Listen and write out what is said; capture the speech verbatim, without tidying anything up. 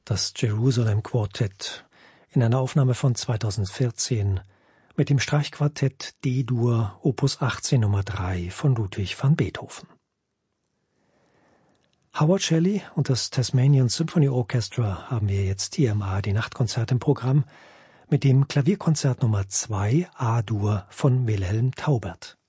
Das Jerusalem Quartett in einer Aufnahme von zweitausendvierzehn mit dem Streichquartett D-Dur Opus achtzehn Nummer drei von Ludwig van Beethoven. Howard Shelley und das Tasmanian Symphony Orchestra haben wir jetzt hier im A R D-Nachtkonzert im Programm mit dem Klavierkonzert Nummer zwei A-Dur von Wilhelm Taubert.